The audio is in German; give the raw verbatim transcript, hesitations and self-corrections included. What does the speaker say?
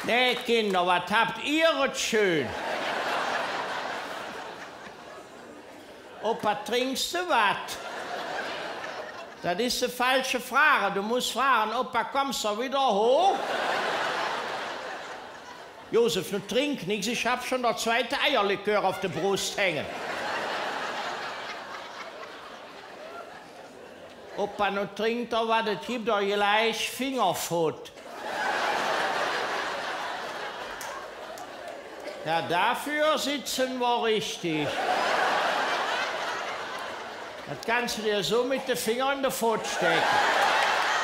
Nee, Kinder, was habt ihr schön? Opa, trinkst du was? Das ist eine falsche Frage. Du musst fragen, Opa, kommst du wieder hoch? Josef, du trink nichts, ich hab schon der zweite Eierlikör auf der Brust hängen. Opa, nu trinkt doch was, es gibt doch gleich Fingerfood. Ja, dafür sitzen wir richtig. Das kannst du dir so mit den Fingern in den Foot stecken.